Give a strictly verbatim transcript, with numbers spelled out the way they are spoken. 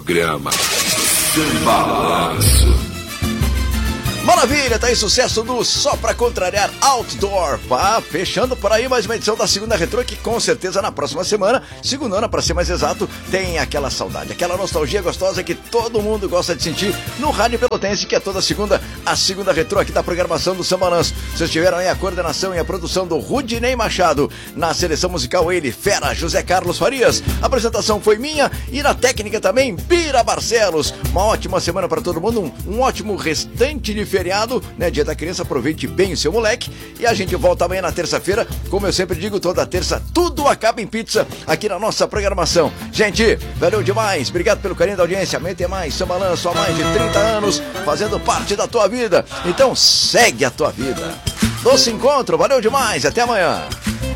programa Samba Balanço. Maravilha, tá aí sucesso do Só Pra Contrariar Outdoor. Pá, fechando por aí mais uma edição da Segunda Retrô, que com certeza na próxima semana, segundona pra ser mais exato, tem aquela saudade, aquela nostalgia gostosa que todo mundo gosta de sentir no Rádio Pelotense, que é toda segunda, a Segunda Retrô aqui da programação do Samba Balanço. Vocês tiveram aí a coordenação e a produção do Rudinei Machado, na seleção musical ele, fera, José Carlos Farias. A apresentação foi minha e na técnica também, Bira Barcelos. Uma ótima semana pra todo mundo, um, um ótimo restante de feriado, né? Dia da criança, aproveite bem o seu moleque. E a gente volta amanhã na terça-feira, como eu sempre digo, toda terça, tudo acaba em pizza aqui na nossa programação. Gente, valeu demais, obrigado pelo carinho da audiência. Amanhã tem mais Samba Balanço há mais de trinta anos, fazendo parte da tua vida. Então segue a tua vida. Doce encontro, valeu demais, até amanhã.